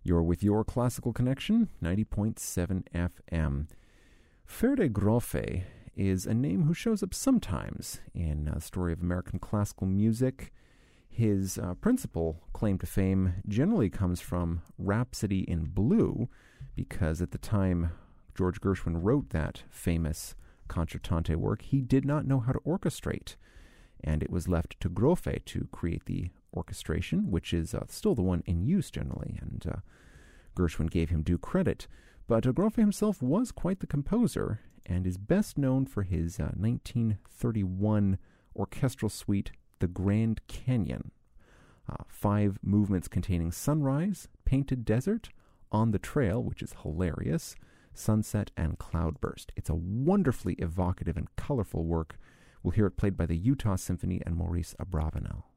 You're with your Classical Connection, 90.7 FM. Ferde Grofe is a name who shows up sometimes in the story of American classical music. His principal claim to fame generally comes from Rhapsody in Blue, because at the time George Gershwin wrote that famous concertante work, he did not know how to orchestrate, and it was left to Grofe to create the orchestration, which is still the one in use generally, and Gershwin gave him due credit. But Grofe himself was quite the composer, and is best known for his 1931 orchestral suite, The Grand Canyon. 5 movements containing Sunrise, Painted Desert, On the Trail, which is hilarious, Sunset, and Cloudburst. It's a wonderfully evocative and colorful work. We'll hear it played by the Utah Symphony and Maurice Abravanel.